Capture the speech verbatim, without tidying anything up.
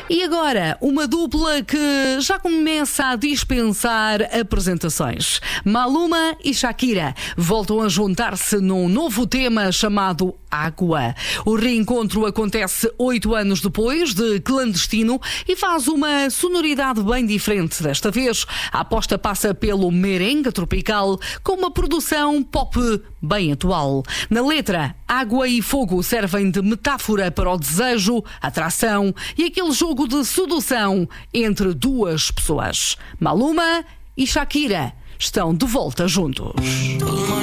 E agora, uma dupla que já começa a dispensar apresentações. Maluma e Shakira voltam a juntar-se num novo tema chamado Água. O reencontro acontece oito anos depois de Clandestino e faz uma sonoridade bem diferente. Desta vez, a aposta passa pelo merengue tropical com uma produção pop bem atual. Na letra, água e fogo servem de metáfora para o desejo, atração e aquele jogo de sedução entre duas pessoas. Maluma e Shakira estão de volta juntos.